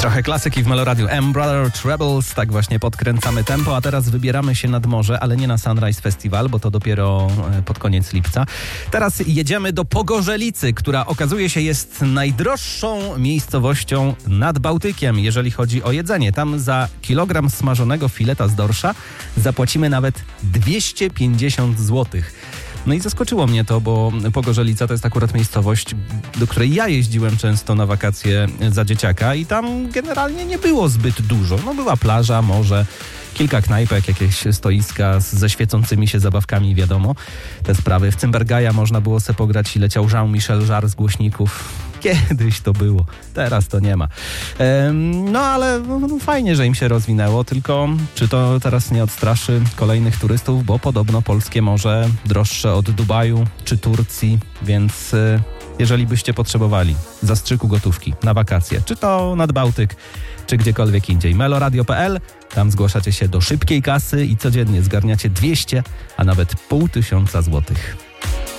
Trochę klasyki w Meloradiu. Brother Trebles, tak właśnie podkręcamy tempo, a teraz wybieramy się nad morze, ale nie na Sunrise Festival, bo to dopiero pod koniec lipca. Teraz jedziemy do Pogorzelicy, która okazuje się jest najdroższą miejscowością nad Bałtykiem, jeżeli chodzi o jedzenie. Tam za kilogram smażonego fileta z dorsza zapłacimy nawet 250 zł. No i zaskoczyło mnie to, bo Pogorzelica to jest akurat miejscowość, do której ja jeździłem często na wakacje za dzieciaka i tam generalnie nie było zbyt dużo. No była plaża, morze, kilka knajpek, jakieś stoiska ze świecącymi się zabawkami, wiadomo, te sprawy. W Cymbergaja można było se pograć i leciał Jean-Michel Jarre z głośników. Kiedyś to było, teraz to nie ma. No ale fajnie, że im się rozwinęło, tylko czy to teraz nie odstraszy kolejnych turystów, bo podobno polskie morze droższe od Dubaju czy Turcji, więc jeżeli byście potrzebowali zastrzyku gotówki na wakacje, czy to nad Bałtyk, czy gdziekolwiek indziej, meloradio.pl, tam zgłaszacie się do szybkiej kasy i codziennie zgarniacie 200, a nawet 500 złotych.